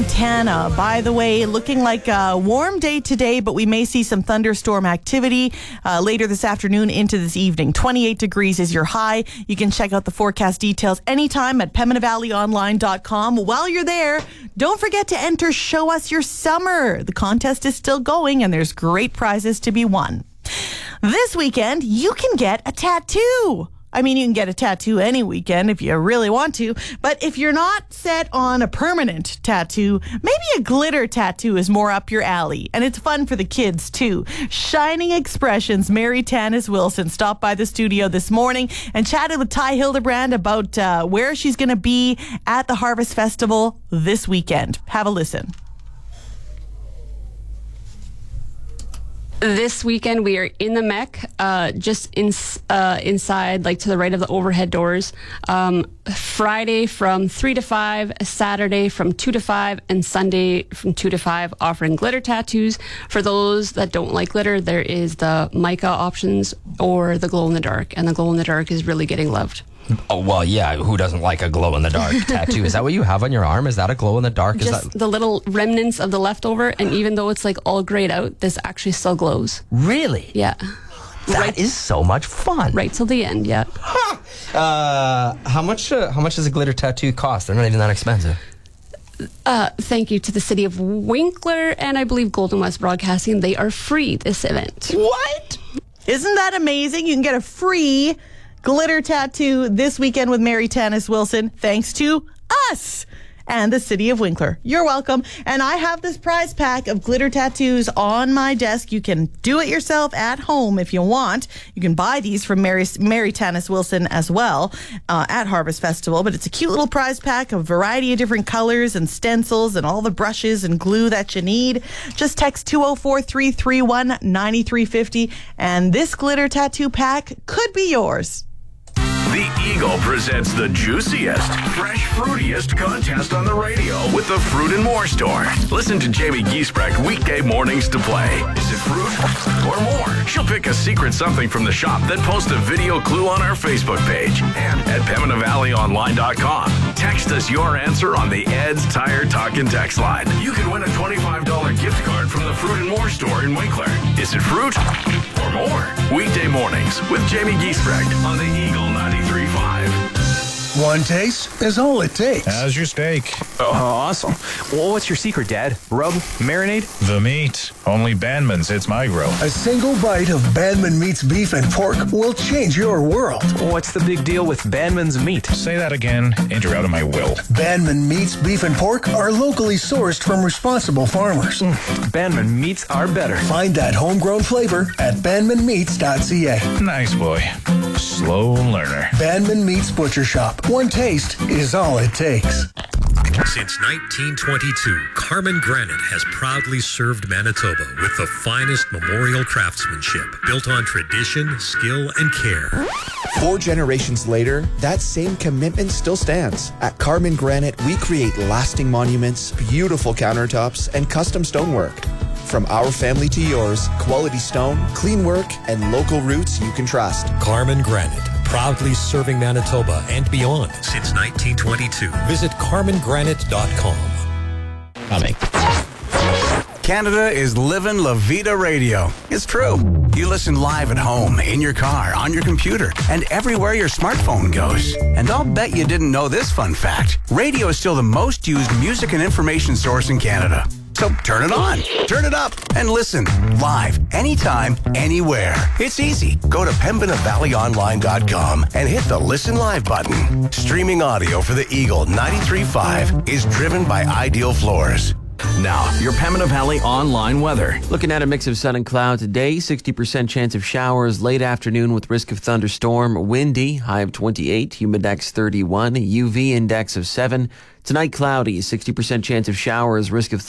Montana. By the way, looking like a warm day today, but we may see some thunderstorm activity later this afternoon into this evening. 28 degrees is your high. You can check out the forecast details anytime at PembinaValleyOnline.com. While you're there, don't forget to enter Show Us Your Summer. The contest is still going, and there's great prizes to be won. This weekend, you can get a tattoo. I mean, you can get a tattoo any weekend if you really want to, but if you're not set on a permanent tattoo, maybe a glitter tattoo is more up your alley, and it's fun for the kids too. Shining Expressions, Mary Tanis Wilson stopped by the studio this morning and chatted with Ty Hildebrand about where she's going to be at the Harvest Festival this weekend. Have a listen. This weekend, we are in the Mech, just inside, like to the right of the overhead doors. Friday from 3 to 5, Saturday from 2 to 5, and Sunday from 2 to 5, offering glitter tattoos. For those that don't like glitter, there is the mica options or the glow-in-the-dark, and the glow-in-the-dark is really getting loved. Oh, well, yeah, who doesn't like a glow-in-the-dark tattoo? Is that what you have on your arm? Is that a glow-in-the-dark? Just the little remnants of the leftover, and even though it's like all grayed out, this actually still glows. Really? Yeah. That is so much fun. Right till the end, yeah. How much does a glitter tattoo cost? They're not even that expensive. Thank you to the City of Winkler and I believe Golden West Broadcasting. They are free this event. What? Isn't that amazing? You can get a free glitter tattoo this weekend with Mary Tanis Wilson, thanks to us and the City of Winkler. You're welcome. And I have this prize pack of glitter tattoos on my desk. You can do it yourself at home if you want. You can buy these from Mary Tanis Wilson as well at Harvest Festival. But it's a cute little prize pack of a variety of different colors and stencils and all the brushes and glue that you need. Just text 204-331-9350 and this glitter tattoo pack could be yours. The Eagle presents the juiciest, fresh, fruitiest contest on the radio with the Fruit and More store. Listen to Jamie Giesbrecht weekday mornings to play. Is it fruit or more? She'll pick a secret something from the shop, then post a video clue on our Facebook page and at PembinaValleyOnline.com. Text us your answer on the Ed's Tire Talk and Text line. You can win a $25 gift card from the Fruit and More store in Winkler. Is it fruit or more? Weekday mornings with Jamie Giesbrecht on the Eagle 93.5. One taste is all it takes. How's your steak? Oh, awesome. Well, what's your secret, Dad? Rub? Marinade? The meat. Only Bandman's hits my grill. A single bite of Bandman Meat's beef and pork will change your world. What's the big deal with Bandman's meat? Say that again, and you're out of my will. Bandman Meat's beef and pork are locally sourced from responsible farmers. Bandman meats are better. Find that homegrown flavor at bandmanmeats.ca. Nice boy. Slow learner. Bandman Meat's Butcher Shop. One taste is all it takes. Since 1922, Carmen Granite has proudly served Manitoba with the finest memorial craftsmanship built on tradition, skill, and care. 4 generations later, that same commitment still stands. At Carmen Granite, we create lasting monuments, beautiful countertops, and custom stonework. From our family to yours, quality stone, clean work, and local roots you can trust. Carmen Granite, proudly serving Manitoba and beyond since 1922. Visit carmengranite.com. Coming. Canada is living La Vida Radio. It's true. You listen live at home, in your car, on your computer, and everywhere your smartphone goes. And I'll bet you didn't know this fun fact. Radio is still the most used music and information source in Canada. So turn it on, turn it up, and listen live, anytime, anywhere. It's easy. Go to PembinaValleyOnline.com and hit the Listen Live button. Streaming audio for the Eagle 93.5 is driven by Ideal Floors. Now, your Pembina Valley online weather. Looking at a mix of sun and cloud today, 60% chance of showers late afternoon with risk of thunderstorm. Windy, high of 28, humidex 31, UV index of 7. Tonight, cloudy, 60% chance of showers, risk of